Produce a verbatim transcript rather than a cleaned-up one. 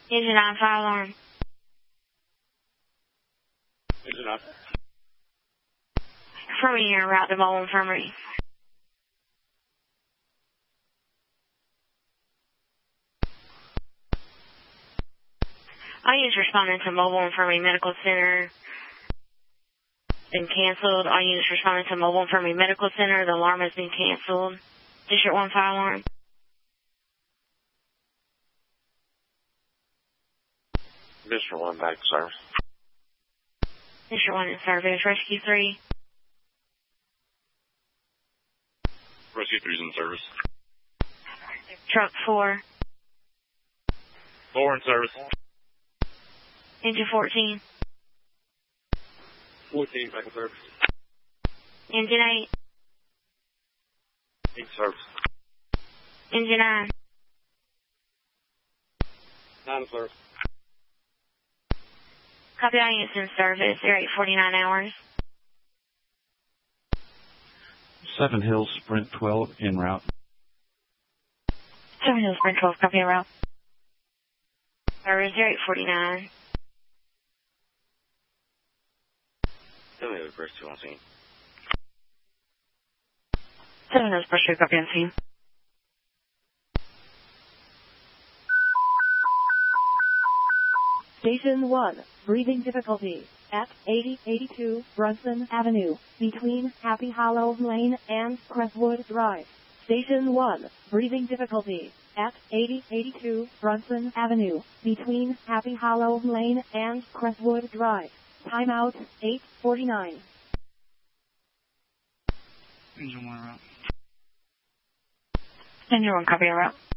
Engine nine, fire alarm. Engine nine. Confirming your route to mobile infirmary. All units responding to mobile infirmary medical center. Been canceled. All units responding to mobile infirmary medical center. The alarm has been canceled. District one fire alarm. District one back to service. District one in service. Rescue three. Rescue three is in service. Truck four. Four in service. Engine fourteen. Fourteen back in service. Engine eight. Eight service. Engine nine. Nine in service. Copy all units in service. They're eight forty-nine hours. Seven Hills Sprint twelve en route. Seven Hills Sprint twelve, copy en route. Service, they're eight forty-nine. Seven Hills Press two on scene. Seven Hills Press two, copy on scene. Station one, breathing difficulty at eighty eighty-two Brunson Avenue, between Happy Hollow Lane and Crestwood Drive. Station one, breathing difficulty at eighty eighty-two Brunson Avenue, between Happy Hollow Lane and Crestwood Drive. Timeout eight forty-nine. Engine one route. Engine one, copy en route.